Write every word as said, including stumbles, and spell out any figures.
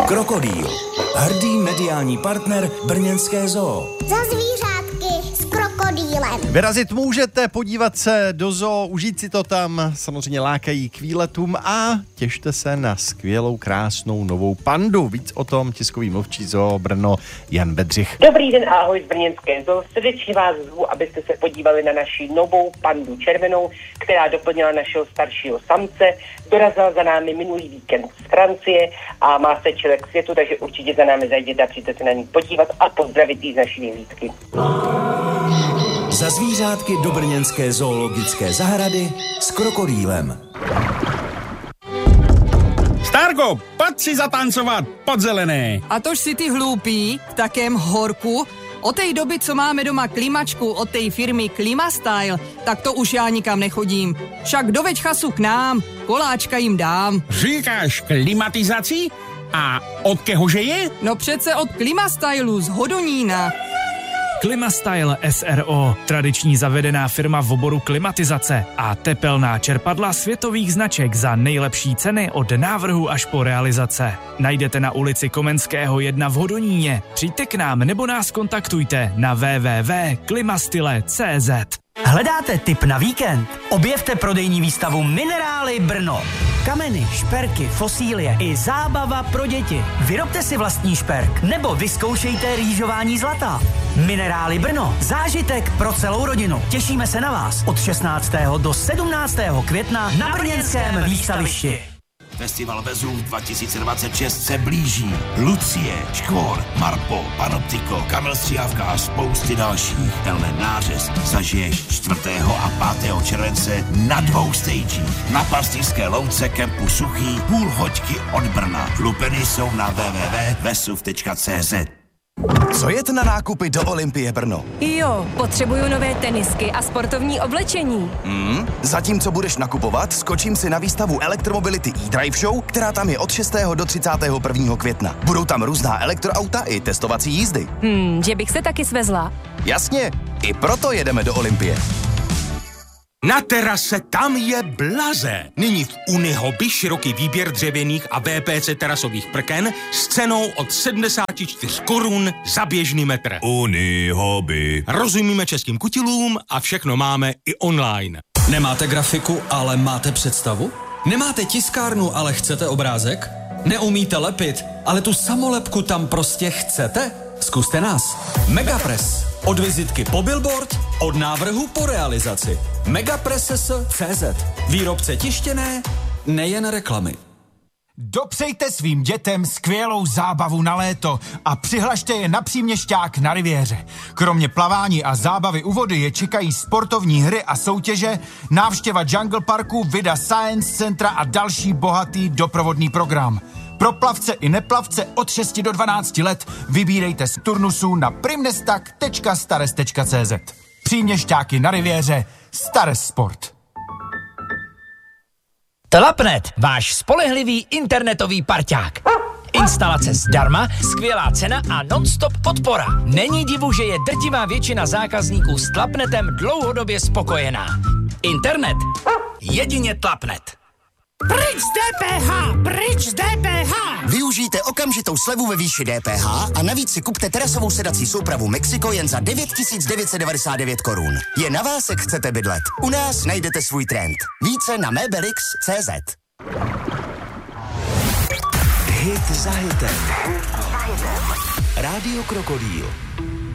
Krokodýl. Hrdý mediální partner brněnské zoo. Za zvířátky s krokodýlem. Vyrazit můžete, podívat se do zoo, užít si to tam, samozřejmě lákají k výletům a těšte se na skvělou, krásnou novou pandu. Víc o tom tiskový mluvčí zoo Brno Jan Bedřich. Dobrý den, ahoj z brněnské zoo. Srdečně vás zvu, abyste se podívali na naši novou pandu červenou, která doplnila našeho staršího samce. Dorazila za námi minulý víkend z Francie a má se čele k světu, takže určitě za námi zajděte a přijďte se na ní podívat a pozdravit jí z naší vyhlídky. Za zvířátky do brněnské zoologické zahrady s krokodýlem. Starko, pojď si zatancovat pod zelené. A tož si ty hloupý v takém horku. Od té doby, co máme doma klimačku od té firmy Klimastyle, tak to už já nikam nechodím. Však doveď chasu k nám, koláčka jim dám. Říkáš klimatizaci? A od kehože je? No přece od Klimastylu z Hodonína. Klimastyle S R O, tradiční zavedená firma v oboru klimatizace a tepelná čerpadla světových značek za nejlepší ceny od návrhu až po realizace. Najdete na ulici Komenského jedna v Hodoníně. Přijďte k nám nebo nás kontaktujte na w w w tečka klimastyle tečka c z. Hledáte tip na víkend? Objevte prodejní výstavu Minerály Brno. Kameny, šperky, fosílie i zábava pro děti. Vyrobte si vlastní šperk nebo vyzkoušejte rýžování zlata. Minerály Brno. Zážitek pro celou rodinu. Těšíme se na vás od šestnáctého do sedmnáctého května na brněnském výstavišti. Festival Vezuv dva tisíce dvacet šest se blíží. Lucie, Škvor, Marpo, Panoptiko, Kamil Stříhavka a spousty dalších. Tenhle nářez zažiješ čtvrtého a pátého července na dvou stagích. Na Pastýřské louce kempu Suchý, půl hoďky od Brna. Lupeny jsou na w w w tečka vesuv tečka c z. Co jet na nákupy do Olympie Brno? Jo, potřebuju nové tenisky a sportovní oblečení. Hmm, zatímco budeš nakupovat, skočím si na výstavu Electromobility e-Drive Show, která tam je od šestého do třicátého prvního května. Budou tam různá elektroauta i testovací jízdy. Hmm, že bych se taky svezla. Jasně, i proto jedeme do Olympie. Na terase tam je blaze. Nyní v Unihoby široký výběr dřevěných a V P C terasových prken s cenou od sedmdesát čtyři korun za běžný metr. Unihoby. Rozumíme českým kutilům a všechno máme i online. Nemáte grafiku, ale máte představu? Nemáte tiskárnu, ale chcete obrázek? Neumíte lepit, ale tu samolepku tam prostě chcete? Zkuste nás. Megapress. Od vizitky po billboard, od návrhu po realizaci. megapress tečka c z. Výrobce tištěné, nejen reklamy. Dopřejte svým dětem skvělou zábavu na léto a přihlašte je na Příměšťák na riviéře. Kromě plavání a zábavy u vody je čekají sportovní hry a soutěže, návštěva Jungle Parku, vida Science Centra a další bohatý doprovodný program. Pro plavce i neplavce od šesti do dvanácti let vybírejte z turnusů na primnestak tečka stares tečka c z. Příměšťáky na riviéře, Stares Sport. Tlapnet, váš spolehlivý internetový parťák. Instalace zdarma, skvělá cena a non-stop podpora. Není divu, že je drtivá většina zákazníků s Tlapnetem dlouhodobě spokojená. Internet, jedině Tlapnet. Pryč z D P H! Pryč z D P H! Využijte okamžitou slevu ve výši D P H a navíc si kupte terasovou sedací soupravu Mexico jen za devět tisíc devět set devadesát devět korun. Je na vás, jak chcete bydlet. U nás najdete svůj trend. Více na mebelix tečka c z. Hit za hitem. Rádio Krokodýl.